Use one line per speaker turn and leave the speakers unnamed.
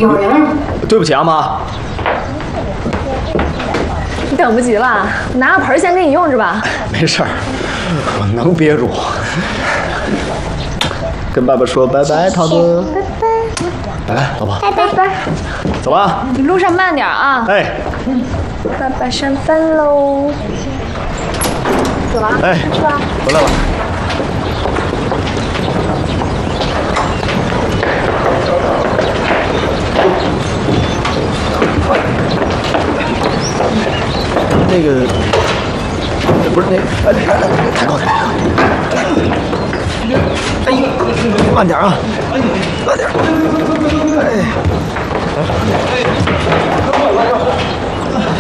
有人。
对不起啊，妈。
你等不及了，拿个盆先给你用着吧。
没事儿，我能憋住。跟爸爸说拜拜，桃子。拜拜。来，老婆。
拜拜。
走吧。
你路上慢点啊。
哎。
爸爸上班喽。走了。
哎，
是吧？
回来了。那个，不是那，抬高点，哎呦，慢点啊，慢点，哎。